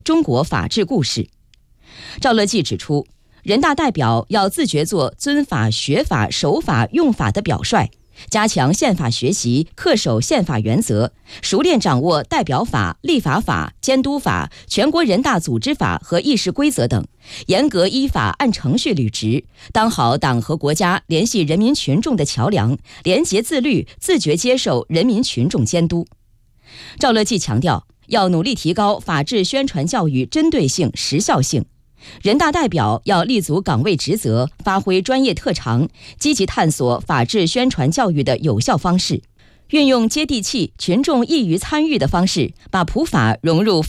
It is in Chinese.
中国法治故事。赵乐际指出，人大代表要自觉做尊法、学法、守法、用法的表率，加强宪法学习，恪守宪法原则，熟练掌握代表法、立法法、监督法、全国人大组织法和议事规则等，严格依法按程序履职，当好党和国家联系人民群众的桥梁，廉洁自律，自觉接受人民群众监督。赵乐际强调，要努力提高法治宣传教育针对性、时效性。人大代表要立足岗位职责，发挥专业特长，积极探索法治宣传教育的有效方式，运用接地气、群众易于参与的方式，把普法融入